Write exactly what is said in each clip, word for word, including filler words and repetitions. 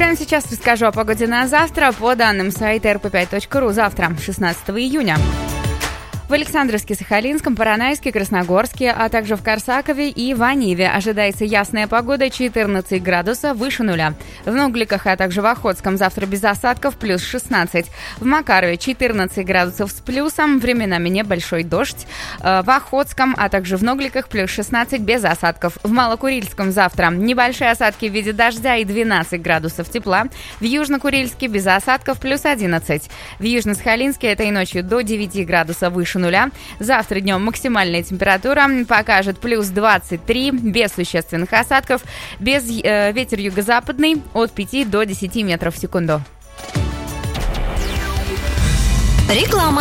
Прямо сейчас расскажу о погоде на завтра по данным сайта эр пэ пять точка ру. Завтра, шестнадцатого июня. В Александровске, Сахалинском, Поронайске, Красногорске, а также в Корсакове и Ваниве ожидается ясная погода, четырнадцать градусов выше нуля. В Нугликах, а также в Охотском завтра без осадков, плюс шестнадцать. В Макарове четырнадцать градусов с плюсом, временами небольшой дождь. В Охотском, а также в Нугликах, плюс шестнадцать без осадков. В Малокурильском завтра небольшие осадки в виде дождя и двенадцать градусов тепла. В Южно-Курильске без осадков, плюс одиннадцать. В Южно-Сахалинске этой ночью до девяти градусов выше нуля. Завтра днем максимальная температура покажет плюс двадцать три, без существенных осадков, без э, ветер юго-западный от пяти до десяти метров в секунду. Реклама.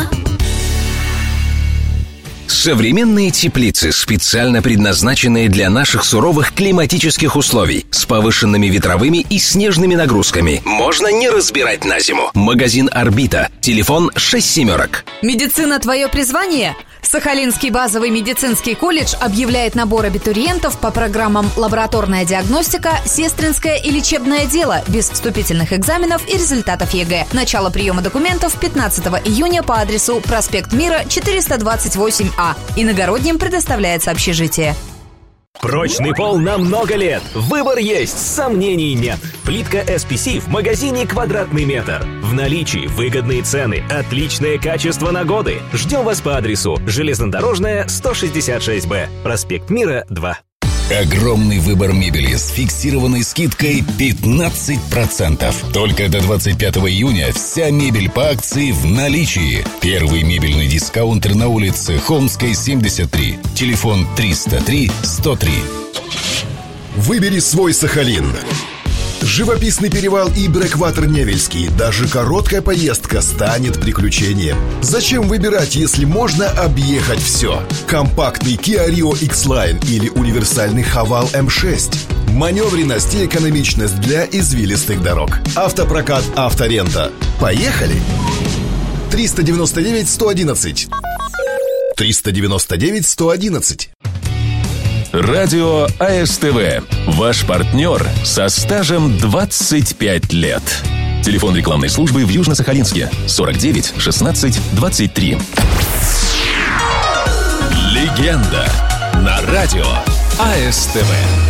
Современные теплицы, специально предназначенные для наших суровых климатических условий, с повышенными ветровыми и снежными нагрузками. Можно не разбирать на зиму. Магазин «Орбита». Телефон шесть семерок. Медицина – твое призвание? Сахалинский базовый медицинский колледж объявляет набор абитуриентов по программам «Лабораторная диагностика», «Сестринское и лечебное дело» без вступительных экзаменов и результатов ЕГЭ. Начало приема документов пятнадцатого июня по адресу проспект Мира, четыреста двадцать восемь А. Иногородним предоставляется общежитие. Прочный пол на много лет. Выбор есть, сомнений нет. Плитка эс пи си в магазине «Квадратный метр». В наличии выгодные цены, отличное качество на годы. Ждем вас по адресу Железнодорожная, сто шестьдесят шесть Б, проспект Мира, два. Огромный выбор мебели с фиксированной скидкой пятнадцать процентов. Только до двадцать пятого июня вся мебель по акции в наличии. Первый мебельный дискаунтер на улице Холмской, семьдесят три. Телефон триста три сто три. Выбери свой Сахалин. Живописный перевал и Брэкватер Невельский. Даже короткая поездка станет приключением. Зачем выбирать, если можно объехать все? Компактный Kia Rio X-Line или универсальный Haval эм шесть. Маневренность и экономичность для извилистых дорог. Автопрокат «Авторента». Поехали! триста девяносто девять сто одиннадцать. триста девяносто девять сто одиннадцать. Радио а эс тэ вэ. Ваш партнер со стажем двадцать пять лет. Телефон рекламной службы в Южно-Сахалинске сорок девять шестнадцать двадцать три. Легенда на радио а эс тэ вэ.